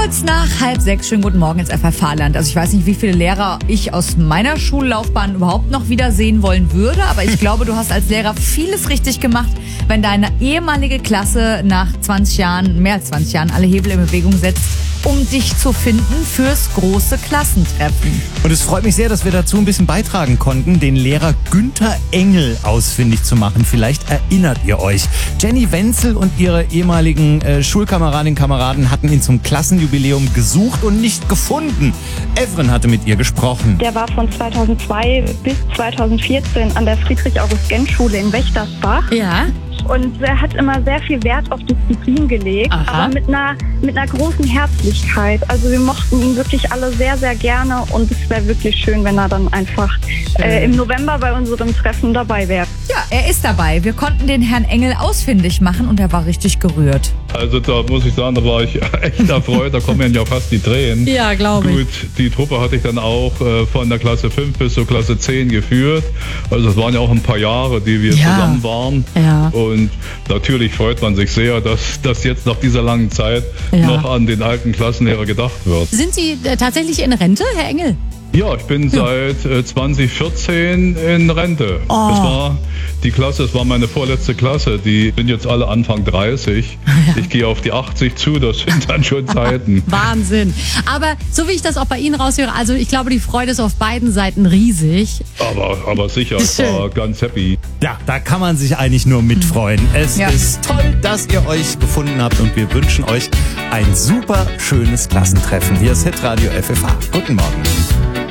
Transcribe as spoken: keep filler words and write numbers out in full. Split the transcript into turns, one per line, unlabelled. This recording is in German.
Kurz nach halb sechs, schönen guten Morgen ins F F H-Land. Also ich weiß nicht, wie viele Lehrer ich aus meiner Schullaufbahn überhaupt noch wiedersehen wollen würde, aber ich glaube, du hast als Lehrer vieles richtig gemacht, wenn deine ehemalige Klasse nach zwanzig Jahren, mehr als zwanzig Jahren, alle Hebel in Bewegung setzt, um dich zu finden fürs große Klassentreffen.
Und es freut mich sehr, dass wir dazu ein bisschen beitragen konnten, den Lehrer Günther Engel ausfindig zu machen. Vielleicht erinnert ihr euch. Jenny Wenzel und ihre ehemaligen äh, Schulkameradinnen und Kameraden hatten ihn zum Klassenjubiläum gesucht und nicht gefunden. Evren hatte mit ihr gesprochen.
Der war von zweitausendzwei bis zweitausendvierzehn an der Friedrich-August-Gensch-Schule in Wächtersbach.
Ja.
Und er hat immer sehr viel Wert auf Disziplin gelegt,
Aha.
aber mit einer, mit einer großen Herzlichkeit. Also wir mochten ihn wirklich alle sehr, sehr gerne und es wäre wirklich schön, wenn er dann einfach äh, im November bei unserem Treffen dabei wäre.
Ja, er ist dabei. Wir konnten den Herrn Engel ausfindig machen und er war richtig gerührt.
Also da muss ich sagen, da war ich echt erfreut, da kommen ja fast die Tränen.
Ja, glaube ich.
Gut, die Truppe hatte ich dann auch äh, von der Klasse fünf bis zur Klasse zehn geführt. Also es waren ja auch ein paar Jahre, die wir
Ja.
zusammen waren.
Ja.
Und natürlich freut man sich sehr, dass, dass jetzt nach dieser langen Zeit
Ja.
noch an den alten Klassenlehrer gedacht wird.
Sind Sie äh, tatsächlich in Rente, Herr Engel?
Ja, ich bin seit äh, zwanzig vierzehn in Rente.
Oh.
Das war die Klasse, es war meine vorletzte Klasse. Die sind jetzt alle Anfang dreißig. Ich gehe auf die achtzig zu, das sind dann schon Zeiten.
Wahnsinn. Aber so wie ich das auch bei Ihnen raushöre, also ich glaube, die Freude ist auf beiden Seiten riesig.
Aber, aber sicher, ich war ganz happy.
Ja, da kann man sich eigentlich nur mitfreuen. Es
Ja.
ist toll, dass ihr euch gefunden habt und wir wünschen euch ein super schönes Klassentreffen. Hier ist Hitradio F F H. Guten Morgen.